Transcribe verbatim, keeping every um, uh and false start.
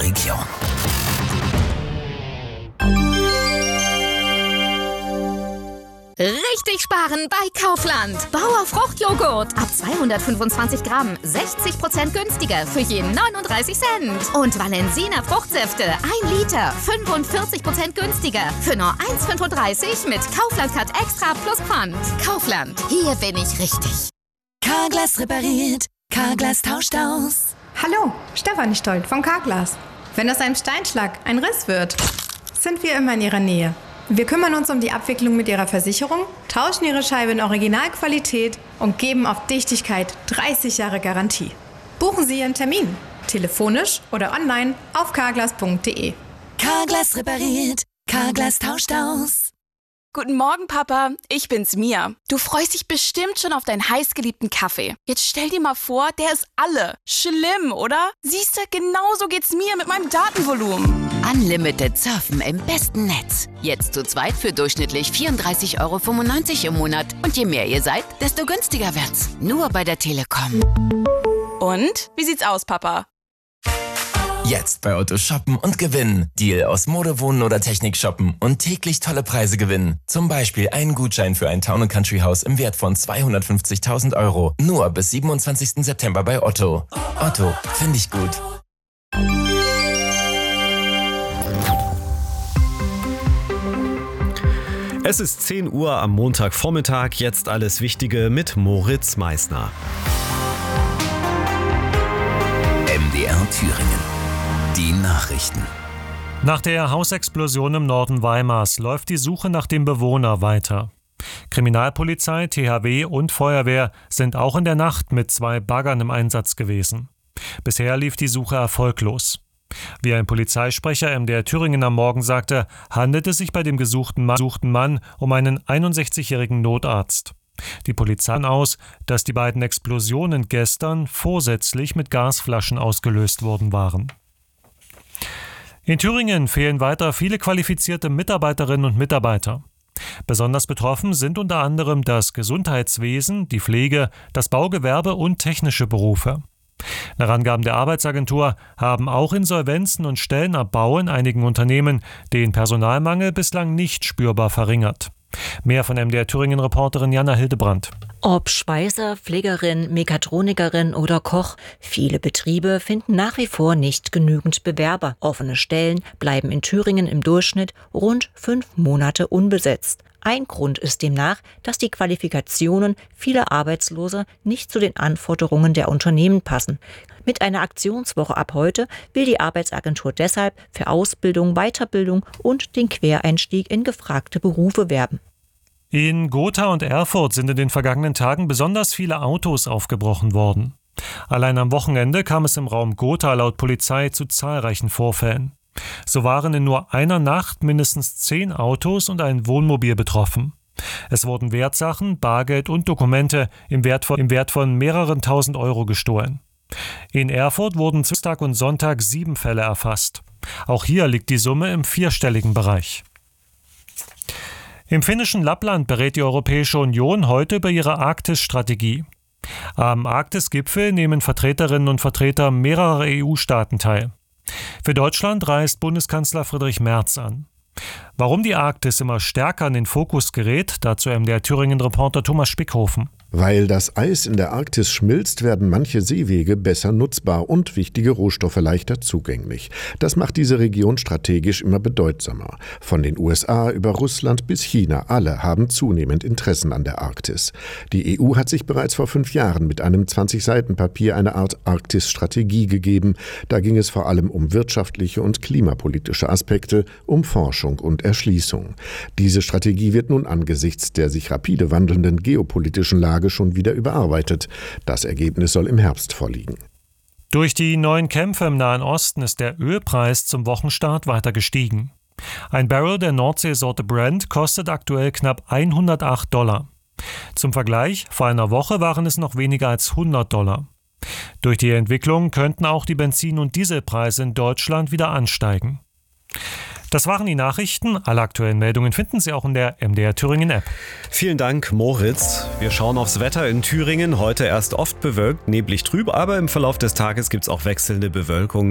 Region. Richtig sparen bei Kaufland. Bauer Fruchtjoghurt. Ab zweihundertfünfundzwanzig Gramm. sechzig Prozent günstiger für je neununddreißig Cent. Und Valensina Fruchtsäfte. ein Liter. fünfundvierzig Prozent günstiger für nur eins Komma fünfunddreißig mit Kaufland-Card Extra plus Pfand. Kaufland. Hier bin ich richtig. Carglass repariert. Carglass tauscht aus. Hallo, Stefanie Stolt von Carglass. Wenn aus einem Steinschlag ein Riss wird, sind wir immer in Ihrer Nähe. Wir kümmern uns um die Abwicklung mit Ihrer Versicherung, tauschen Ihre Scheibe in Originalqualität und geben auf Dichtigkeit dreißig Jahre Garantie. Buchen Sie Ihren Termin, telefonisch oder online auf carglass punkt de. Carglass repariert. Carglass tauscht aus. Guten Morgen, Papa. Ich bin's, Mia. Du freust dich bestimmt schon auf deinen heißgeliebten Kaffee. Jetzt stell dir mal vor, der ist alle. Schlimm, oder? Siehste, genauso geht's mir mit meinem Datenvolumen. Unlimited Surfen im besten Netz. Jetzt zu zweit für durchschnittlich vierunddreißig Euro fünfundneunzig im Monat. Und je mehr ihr seid, desto günstiger wird's. Nur bei der Telekom. Und? Wie sieht's aus, Papa? Jetzt bei Otto shoppen und gewinnen. Deal aus Mode, Wohnen oder Technik shoppen und täglich tolle Preise gewinnen. Zum Beispiel einen Gutschein für ein Town and Country Haus im Wert von zweihundertfünfzigtausend Euro. Nur bis siebenundzwanzigsten September bei Otto. Otto, finde ich gut. Es ist zehn Uhr am Montagvormittag. Jetzt alles Wichtige mit Moritz Meissner. M D R Thüringen. Die Nachrichten. Nach der Hausexplosion im Norden Weimars läuft die Suche nach dem Bewohner weiter. Kriminalpolizei, T H W und Feuerwehr sind auch in der Nacht mit zwei Baggern im Einsatz gewesen. Bisher lief die Suche erfolglos. Wie ein Polizeisprecher M D R Thüringen am Morgen sagte, handelt es sich bei dem gesuchten Mann, gesuchten Mann um einen einundsechzigjährigen Notarzt. Die Polizei geht aus, dass die beiden Explosionen gestern vorsätzlich mit Gasflaschen ausgelöst worden waren. In Thüringen fehlen weiter viele qualifizierte Mitarbeiterinnen und Mitarbeiter. Besonders betroffen sind unter anderem das Gesundheitswesen, die Pflege, das Baugewerbe und technische Berufe. Nach Angaben der Arbeitsagentur haben auch Insolvenzen und Stellenabbau in einigen Unternehmen den Personalmangel bislang nicht spürbar verringert. Mehr von M D R Thüringen-Reporterin Jana Hildebrandt. Ob Schweißer, Pflegerin, Mekatronikerin oder Koch, viele Betriebe finden nach wie vor nicht genügend Bewerber. Offene Stellen bleiben in Thüringen im Durchschnitt rund fünf Monate unbesetzt. Ein Grund ist demnach, dass die Qualifikationen vieler Arbeitsloser nicht zu den Anforderungen der Unternehmen passen. Mit einer Aktionswoche ab heute will die Arbeitsagentur deshalb für Ausbildung, Weiterbildung und den Quereinstieg in gefragte Berufe werben. In Gotha und Erfurt sind in den vergangenen Tagen besonders viele Autos aufgebrochen worden. Allein am Wochenende kam es im Raum Gotha laut Polizei zu zahlreichen Vorfällen. So waren in nur einer Nacht mindestens zehn Autos und ein Wohnmobil betroffen. Es wurden Wertsachen, Bargeld und Dokumente im Wert von, im Wert von mehreren tausend Euro gestohlen. In Erfurt wurden Samstag und Sonntag sieben Fälle erfasst. Auch hier liegt die Summe im vierstelligen Bereich. Im finnischen Lappland berät die Europäische Union heute über ihre Arktis-Strategie. Am Arktis-Gipfel nehmen Vertreterinnen und Vertreter mehrerer E U-Staaten teil. Für Deutschland reist Bundeskanzler Friedrich Merz an. Warum die Arktis immer stärker in den Fokus gerät, dazu M D R Thüringen-Reporter Thomas Spickhofen. Weil das Eis in der Arktis schmilzt, werden manche Seewege besser nutzbar und wichtige Rohstoffe leichter zugänglich. Das macht diese Region strategisch immer bedeutsamer. Von den U S A über Russland bis China, alle haben zunehmend Interessen an der Arktis. Die E U hat sich bereits vor fünf Jahren mit einem zwanzig Seiten Papier eine Art Arktis-Strategie gegeben. Da ging es vor allem um wirtschaftliche und klimapolitische Aspekte, um Forschung und Erschließung. Diese Strategie wird nun angesichts der sich rapide wandelnden geopolitischen Lage schon wieder überarbeitet. Das Ergebnis soll im Herbst vorliegen. Durch die neuen Kämpfe im Nahen Osten ist der Ölpreis zum Wochenstart weiter gestiegen. Ein Barrel der Nordseesorte Brent kostet aktuell knapp hundertacht Dollar. Zum Vergleich, vor einer Woche waren es noch weniger als hundert Dollar. Durch die Entwicklung könnten auch die Benzin- und Dieselpreise in Deutschland wieder ansteigen. Das waren die Nachrichten. Alle aktuellen Meldungen finden Sie auch in der M D R Thüringen App. Vielen Dank, Moritz. Wir schauen aufs Wetter in Thüringen. Heute erst oft bewölkt, neblig trüb, aber im Verlauf des Tages gibt es auch wechselnde Bewölkung.